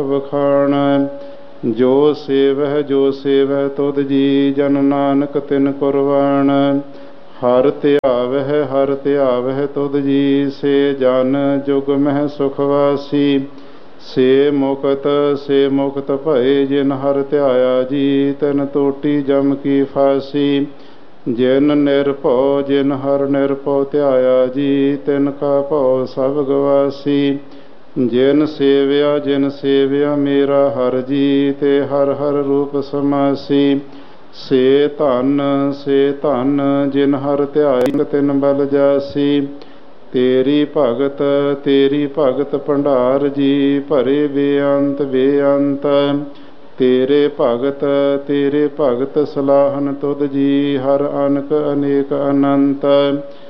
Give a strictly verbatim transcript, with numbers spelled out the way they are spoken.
ਵਖਾਣ। ਜੋ ਸੇਵਹਿ ਜੋ ਸੇਵਹਿ ਤੁਧ ਜੀ, ਜਨ ਨਾਨਕ ਤਿਨ ਕੁਰਬਾਨ। ਹਰ ਧਿਆਵਹਿ ਹਰ ਧਿਆਵਹਿ ਤੁਧ ਜੀ, ਸੇ ਜਨ ਜੁਗ ਮਹਿ ਸੁਖ ਵਾਸੀ। ਸੇ ਮੁਕਤ ਸੇ ਮੁਕਤ ਭਏ, ਜਿਨ ਹਰਿ ਧਿਆਇਆ ਜੀ, ਤਿਨ ਟੋਟੀ ਜਮ ਕੀ ਫਾਸੀ। ਜਿਨ ਨਿਰਭਉ ਜਿਨ ਹਰਿ ਨਿਰਭਉ ਧਿਆਇਆ ਜੀ, ਤਿਨ ਕਾ ਭਉ ਸਭ ਗਵਾਸੀ। ਜਿਨ ਸੇਵਿਆ ਜਿਨ ਸੇਵਿਆ ਮੇਰਾ ਹਰਿ ਜੀ, ਤੇ ਹਰਿ ਹਰਿ ਰੂਪ ਸਮਾਸੀ। ਸੇ ਧਨ ਸੇ ਧਨ ਜਿਨ ਹਰਿ ਧਿਆਇਆ, ਤਿਨ ਬਲ ਜਾਸੀ। ਤੇਰੀ ਭਗਤ ਤੇਰੀ ਭਗਤ ਭੰਡਾਰ ਜੀ, ਭਰੇ ਬੇਅੰਤ ਬੇਅੰਤ। ਤੇਰੇ ਭਗਤ ਤੇਰੇ ਭਗਤ ਸਲਾਹਨ ਤੁਧ ਜੀ, ਹਰਿ ਅਨਕ ਅਨੇਕ ਅਨੰਤ।